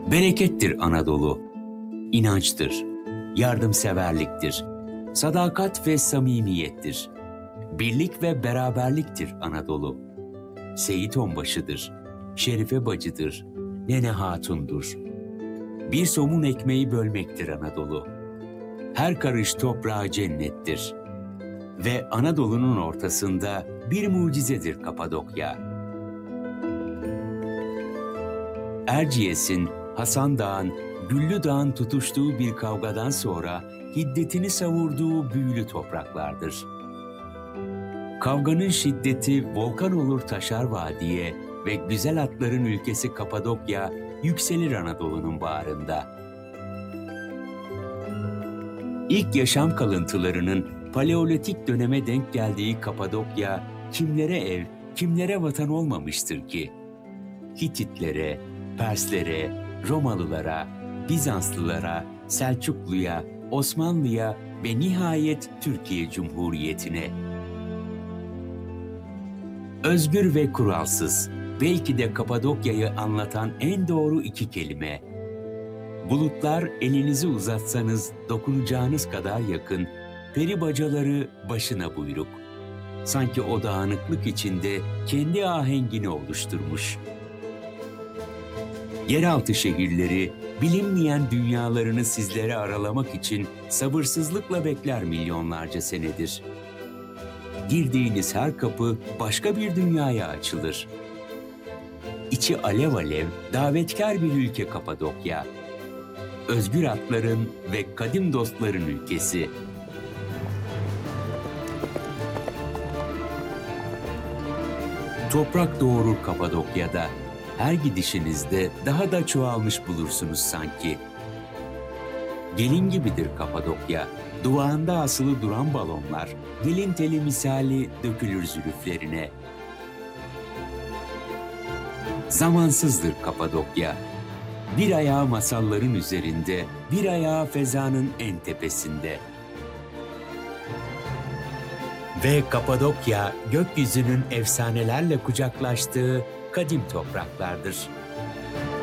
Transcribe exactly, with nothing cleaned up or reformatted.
Berekettir Anadolu, inançtır, yardımseverliktir, sadakat ve samimiyettir. Birlik ve beraberliktir Anadolu. Seyit Onbaşı'dır, Şerife Bacı'dır, Nene Hatun'dur. Bir somun ekmeği bölmektir Anadolu. Her karış toprağı cennettir. Ve Anadolu'nun ortasında bir mucizedir Kapadokya. Erciyes'in, Hasan Dağ'ın, Güllü Dağ'ın tutuştuğu bir kavgadan sonra hiddetini savurduğu büyülü topraklardır. Kavganın şiddeti volkan olur taşar vadiye ve güzel atların ülkesi Kapadokya yükselir Anadolu'nun bağrında. İlk yaşam kalıntılarının Paleolitik döneme denk geldiği Kapadokya kimlere ev, kimlere vatan olmamıştır ki? Hititlere, Perslere, Romalılara, Bizanslılara, Selçukluya, Osmanlı'ya ve nihayet Türkiye Cumhuriyeti'ne. Özgür ve kuralsız, belki de Kapadokya'yı anlatan en doğru iki kelime. Bulutlar elinizi uzatsanız dokunacağınız kadar yakın, peri bacaları başına buyruk. Sanki o dağınıklık içinde kendi ahengini oluşturmuş. Yeraltı şehirleri, bilinmeyen dünyalarını sizlere aralamak için sabırsızlıkla bekler milyonlarca senedir. Girdiğiniz her kapı başka bir dünyaya açılır. İçi alev alev, davetkar bir ülke Kapadokya. Özgür atların ve kadim dostların ülkesi. Toprak doğurur Kapadokya'da. Her gidişinizde daha da çoğalmış bulursunuz sanki. Gelin gibidir Kapadokya. Duvağında asılı duran balonlar, gelin teli misali dökülür zülüflerine. Zamansızdır Kapadokya. Bir ayağı masalların üzerinde, bir ayağı fezanın en tepesinde. Ve Kapadokya, gökyüzünün efsanelerle kucaklaştığı kadim topraklardır.